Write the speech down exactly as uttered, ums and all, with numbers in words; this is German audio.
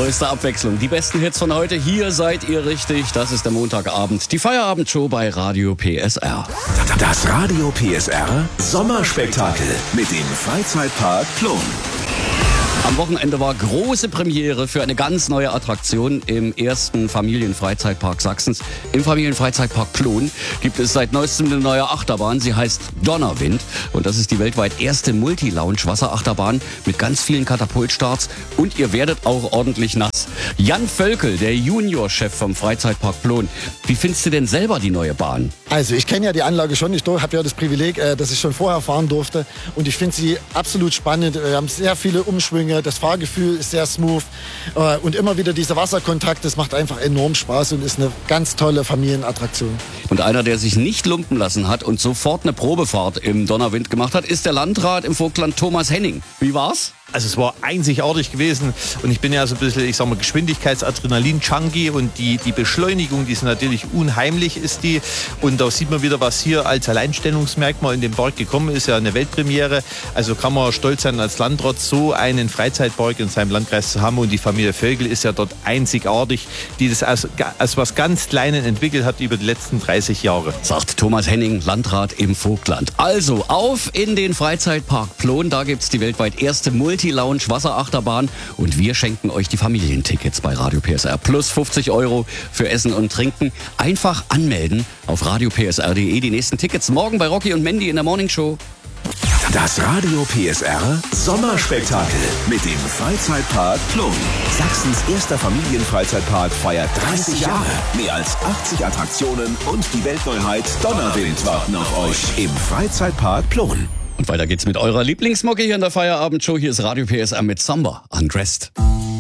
größte Abwechslung. Die besten Hits von heute, hier seid ihr richtig. Das ist der Montagabend, die Feierabendshow bei Radio P S R. Das Radio P S R Sommerspektakel mit dem Freizeitpark Plon. Am Wochenende war große Premiere für eine ganz neue Attraktion im ersten Familienfreizeitpark Sachsens. Im Familienfreizeitpark Plon gibt es seit neuestem eine neue Achterbahn. Sie heißt Donnerwind und das ist die weltweit erste Multi-Lounge-Wasserachterbahn mit ganz vielen Katapultstarts und ihr werdet auch ordentlich nass. Jan Völkel, der Juniorchef vom Freizeitpark Plon. Wie findest du denn selber die neue Bahn? Also ich kenne ja die Anlage schon. Ich habe ja das Privileg, dass ich schon vorher fahren durfte und ich finde sie absolut spannend. Wir haben sehr viele Umschwünge. Das Fahrgefühl ist sehr smooth und immer wieder dieser Wasserkontakt, das macht einfach enorm Spaß und ist eine ganz tolle Familienattraktion. Und einer, der sich nicht lumpen lassen hat und sofort eine Probefahrt im Donnerwind gemacht hat, ist der Landrat im Vogtland Thomas Henning. Wie war's? Also es war einzigartig gewesen und ich bin ja so ein bisschen, ich sag mal, Geschwindigkeits-Adrenalin-Junkie und die, die Beschleunigung, die ist natürlich unheimlich, ist die. Und da sieht man wieder, was hier als Alleinstellungsmerkmal in den Park gekommen ist, ja eine Weltpremiere. Also kann man stolz sein, als Landrat so einen Freizeitpark in seinem Landkreis zu haben und die Familie Vögel ist ja dort einzigartig, die das als, als was ganz Kleines entwickelt hat über die letzten dreißig Jahre. Sagt Thomas Henning, Landrat im Vogtland. Also auf in den Freizeitpark Plon, da gibt's die weltweit erste Multi Lounge Wasserachterbahn und wir schenken euch die Familientickets bei Radio P S R plus fünfzig Euro für Essen und Trinken. Einfach anmelden auf radio p s r punkt d e. Die nächsten Tickets morgen bei Rocky und Mandy in der Morning Show. Das Radio P S R Sommerspektakel mit dem Freizeitpark Plon. Sachsens erster Familienfreizeitpark feiert dreißig Jahre. Mehr als achtzig Attraktionen und die Weltneuheit Donnerwind warten auf euch im Freizeitpark Plon. Und weiter geht's mit eurer Lieblingsmucke hier in der Feierabendshow. Hier ist Radio P S R mit Samba, Undressed.